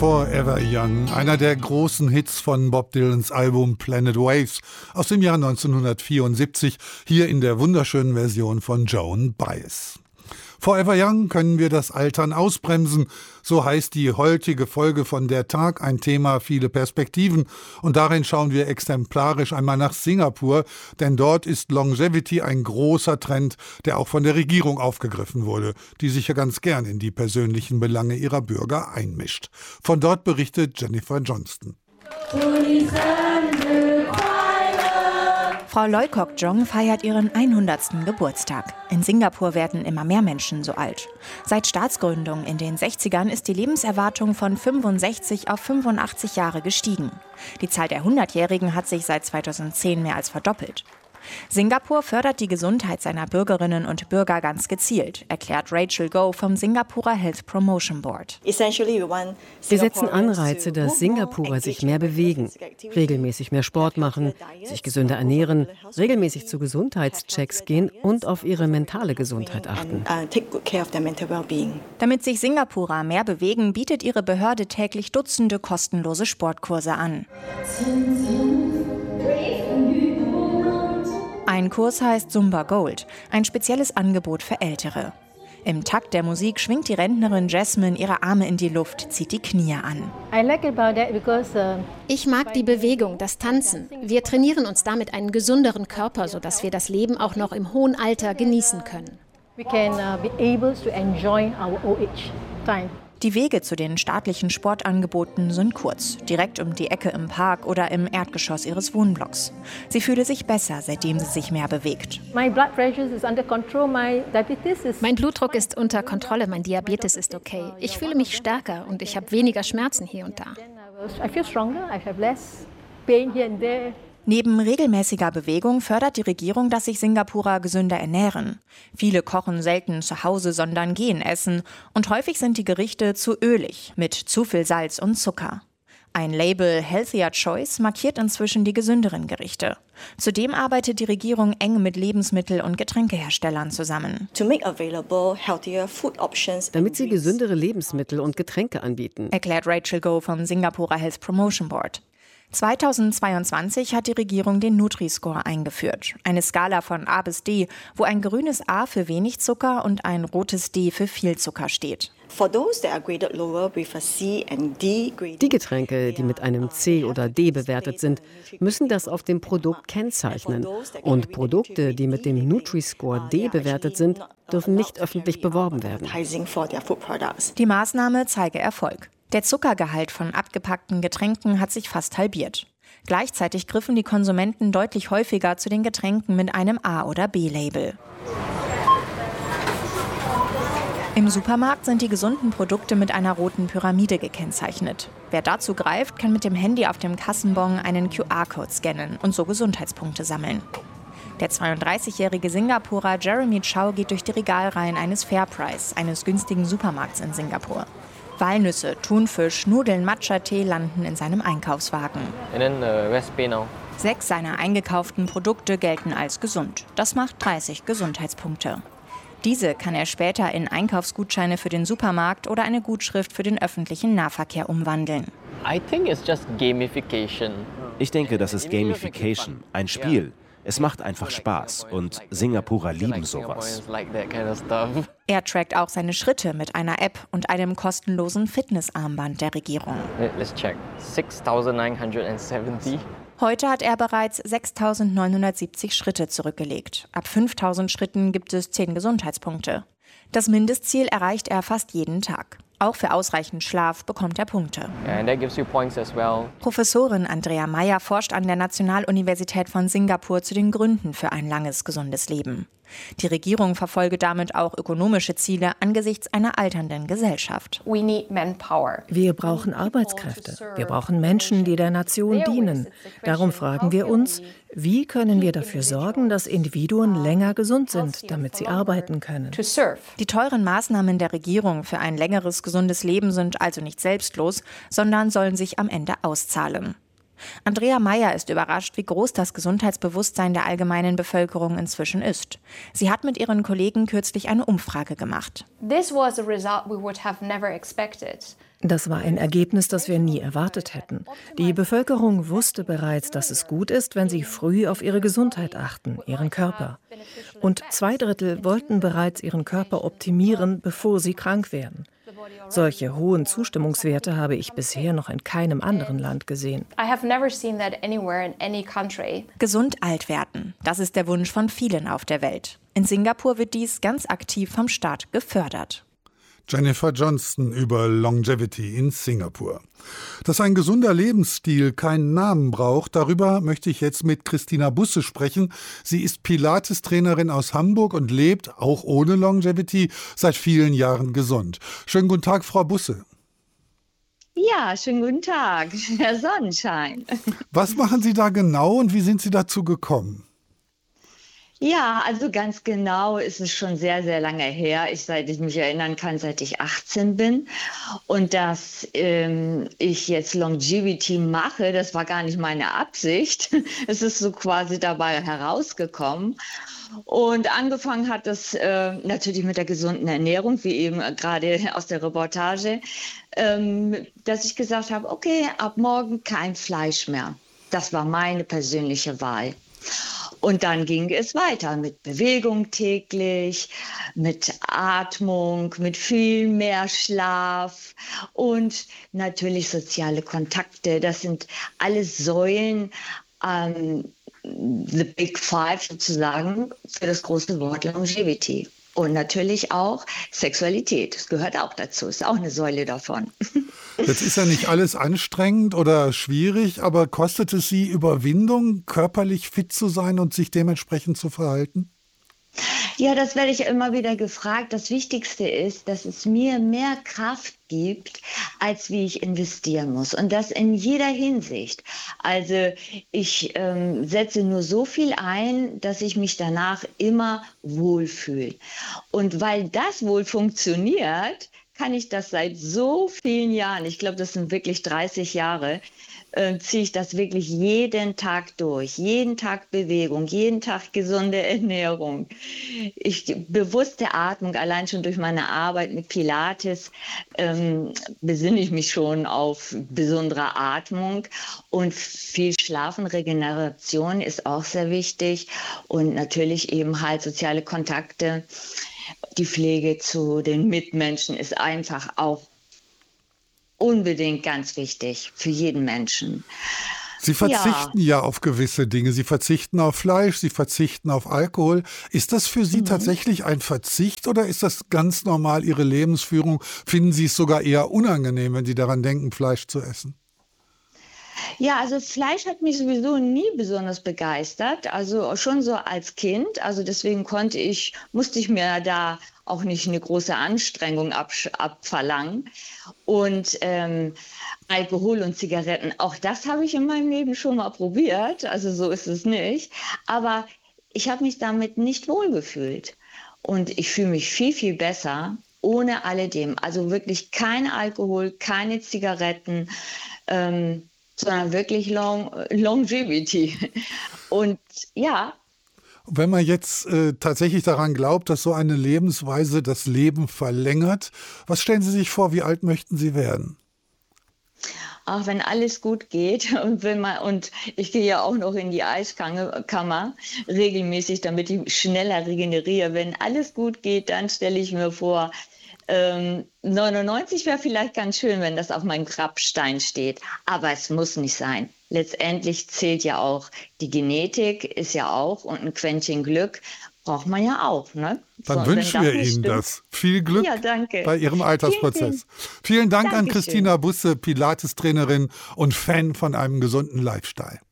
Forever Young, einer der großen Hits von Bob Dylans Album Planet Waves aus dem Jahr 1974, hier in der wunderschönen Version von Joan Baez. Forever Young können wir das Altern ausbremsen, so heißt die heutige Folge von Der Tag, ein Thema, viele Perspektiven. Und darin schauen wir exemplarisch einmal nach Singapur, denn dort ist Longevity ein großer Trend, der auch von der Regierung aufgegriffen wurde, die sich ja ganz gern in die persönlichen Belange ihrer Bürger einmischt. Von dort berichtet Jennifer Johnston. Frau Loy Kok Jong feiert ihren 100. Geburtstag. In Singapur werden immer mehr Menschen so alt. Seit Staatsgründung in den 60ern ist die Lebenserwartung von 65 auf 85 Jahre gestiegen. Die Zahl der 100-Jährigen hat sich seit 2010 mehr als verdoppelt. Singapur fördert die Gesundheit seiner Bürgerinnen und Bürger ganz gezielt, erklärt Rachel Goh vom Singapurer Health Promotion Board. Wir setzen Anreize, dass Singapurer sich mehr bewegen, regelmäßig mehr Sport machen, sich gesünder ernähren, regelmäßig zu Gesundheitschecks gehen und auf ihre mentale Gesundheit achten. Damit sich Singapurer mehr bewegen, bietet ihre Behörde täglich Dutzende kostenlose Sportkurse an. Ein Kurs heißt Zumba Gold, ein spezielles Angebot für Ältere. Im Takt der Musik schwingt die Rentnerin Jasmine ihre Arme in die Luft, zieht die Knie an. Ich mag die Bewegung, das Tanzen. Wir trainieren uns damit einen gesünderen Körper, sodass wir das Leben auch noch im hohen Alter genießen können. Die Wege zu den staatlichen Sportangeboten sind kurz, direkt um die Ecke im Park oder im Erdgeschoss ihres Wohnblocks. Sie fühle sich besser, seitdem sie sich mehr bewegt. Mein Blutdruck ist unter Kontrolle, mein Diabetes ist okay. Ich fühle mich stärker und ich habe weniger Schmerzen hier und da. Neben regelmäßiger Bewegung fördert die Regierung, dass sich Singapurer gesünder ernähren. Viele kochen selten zu Hause, sondern gehen essen. Und häufig sind die Gerichte zu ölig, mit zu viel Salz und Zucker. Ein Label Healthier Choice markiert inzwischen die gesünderen Gerichte. Zudem arbeitet die Regierung eng mit Lebensmittel- und Getränkeherstellern zusammen. Damit sie gesündere Lebensmittel und Getränke anbieten, erklärt Rachel Goh vom Singapurer Health Promotion Board. 2022 hat die Regierung den Nutri-Score eingeführt. Eine Skala von A bis D, wo ein grünes A für wenig Zucker und ein rotes D für viel Zucker steht. die Getränke, die mit einem C oder D bewertet sind, müssen das auf dem Produkt kennzeichnen. Und Produkte, die mit dem Nutri-Score D bewertet sind, dürfen nicht öffentlich beworben werden. Die Maßnahme zeige Erfolg. Der Zuckergehalt von abgepackten Getränken hat sich fast halbiert. Gleichzeitig griffen die Konsumenten deutlich häufiger zu den Getränken mit einem A- oder B-Label. Im Supermarkt sind die gesunden Produkte mit einer roten Pyramide gekennzeichnet. Wer dazu greift, kann mit dem Handy auf dem Kassenbon einen QR-Code scannen und so Gesundheitspunkte sammeln. Der 32-jährige Singapurer Jeremy Chow geht durch die Regalreihen eines Fairprice, eines günstigen Supermarkts in Singapur. Walnüsse, Thunfisch, Nudeln, Matcha-Tee landen in seinem Einkaufswagen. 6 seiner eingekauften Produkte gelten als gesund. Das macht 30 Gesundheitspunkte. Diese kann er später in Einkaufsgutscheine für den Supermarkt oder eine Gutschrift für den öffentlichen Nahverkehr umwandeln. Ich denke, das ist Gamification, ein Spiel. Es macht einfach Spaß und Singapurer lieben sowas. Er trackt auch seine Schritte mit einer App und einem kostenlosen Fitnessarmband der Regierung. Let's check. 6,970. Heute hat er bereits 6.970 Schritte zurückgelegt. Ab 5.000 Schritten gibt es 10 Gesundheitspunkte. Das Mindestziel erreicht er fast jeden Tag. Auch für ausreichend Schlaf bekommt er Punkte. Professorin Andrea Meyer forscht an der Nationaluniversität von Singapur zu den Gründen für ein langes, gesundes Leben. Die Regierung verfolge damit auch ökonomische Ziele angesichts einer alternden Gesellschaft. Wir brauchen Arbeitskräfte. Wir brauchen Menschen, die der Nation dienen. Darum fragen wir uns, wie können wir dafür sorgen, dass Individuen länger gesund sind, damit sie arbeiten können? Die teuren Maßnahmen der Regierung für ein längeres, gesundes Leben sind also nicht selbstlos, sondern sollen sich am Ende auszahlen. Andrea Meyer ist überrascht, wie groß das Gesundheitsbewusstsein der allgemeinen Bevölkerung inzwischen ist. Sie hat mit ihren Kollegen kürzlich eine Umfrage gemacht. Das war ein Ergebnis, das wir nie erwartet hätten. Die Bevölkerung wusste bereits, dass es gut ist, wenn sie früh auf ihre Gesundheit achten, ihren Körper. Und 2/3 wollten bereits ihren Körper optimieren, bevor sie krank werden. Solche hohen Zustimmungswerte habe ich bisher noch in keinem anderen Land gesehen. Gesund alt werden, das ist der Wunsch von vielen auf der Welt. In Singapur wird dies ganz aktiv vom Staat gefördert. Jennifer Johnston über Longevity in Singapur. Dass ein gesunder Lebensstil keinen Namen braucht, darüber möchte ich jetzt mit Christina Busse sprechen. Sie ist Pilates-Trainerin aus Hamburg und lebt, auch ohne Longevity, seit vielen Jahren gesund. Schönen guten Tag, Frau Busse. Ja, schönen guten Tag, Herr Sonnenschein. Was machen Sie da genau und wie sind Sie dazu gekommen? Ja, also ganz genau ist es schon sehr, sehr lange her, seit ich mich erinnern kann, seit ich 18 bin. Und dass ich jetzt Longevity mache, das war gar nicht meine Absicht. Es ist so quasi dabei herausgekommen. Und angefangen hat es natürlich mit der gesunden Ernährung, wie eben gerade aus der Reportage, dass ich gesagt habe, okay, ab morgen kein Fleisch mehr. Das war meine persönliche Wahl. Und dann ging es weiter mit Bewegung täglich, mit Atmung, mit viel mehr Schlaf und natürlich soziale Kontakte. Das sind alles Säulen, the Big Five sozusagen, für das große Wort Longevity. Und natürlich auch Sexualität, das gehört auch dazu, ist auch eine Säule davon. Jetzt ist ja nicht alles anstrengend oder schwierig, aber kostet es Sie Überwindung, körperlich fit zu sein und sich dementsprechend zu verhalten? Ja, das werde ich immer wieder gefragt. Das Wichtigste ist, dass es mir mehr Kraft gibt, als wie ich investieren muss. Und das in jeder Hinsicht. Also ich setze nur so viel ein, dass ich mich danach immer wohlfühle. Und weil das wohl funktioniert, kann ich das seit so vielen Jahren, ich glaube, das sind wirklich 30 Jahre, ziehe ich das wirklich jeden Tag durch. Jeden Tag Bewegung, jeden Tag gesunde Ernährung. Bewusste Atmung, allein schon durch meine Arbeit mit Pilates, besinne ich mich schon auf besondere Atmung. Und viel Schlafen, Regeneration ist auch sehr wichtig. Und natürlich eben halt soziale Kontakte. Die Pflege zu den Mitmenschen ist einfach auch unbedingt ganz wichtig für jeden Menschen. Sie verzichten ja auf gewisse Dinge. Sie verzichten auf Fleisch, Sie verzichten auf Alkohol. Ist das für Sie tatsächlich ein Verzicht oder ist das ganz normal Ihre Lebensführung? Finden Sie es sogar eher unangenehm, wenn Sie daran denken, Fleisch zu essen? Ja, also Fleisch hat mich sowieso nie besonders begeistert, also schon so als Kind. Also deswegen musste ich mir da auch nicht eine große Anstrengung abverlangen. Und Alkohol und Zigaretten, auch das habe ich in meinem Leben schon mal probiert, also so ist es nicht. Aber ich habe mich damit nicht wohlgefühlt. Und ich fühle mich viel, viel besser ohne alledem. Also wirklich kein Alkohol, keine Zigaretten, sondern wirklich Longevity. Und ja. Wenn man jetzt tatsächlich daran glaubt, dass so eine Lebensweise das Leben verlängert, was stellen Sie sich vor, wie alt möchten Sie werden? Ach, wenn alles gut geht und ich gehe ja auch noch in die Eiskammer regelmäßig, damit ich schneller regeneriere. Wenn alles gut geht, dann stelle ich mir vor, 99 wäre vielleicht ganz schön, wenn das auf meinem Grabstein steht. Aber es muss nicht sein. Letztendlich zählt ja auch die Genetik, ist ja auch, und ein Quäntchen Glück braucht man ja auch. Ne? Dann wünschen wir Ihnen das. Viel Glück bei Ihrem Altersprozess. Vielen Dank an Christina Busse, Pilates-Trainerin und Fan von einem gesunden Lifestyle.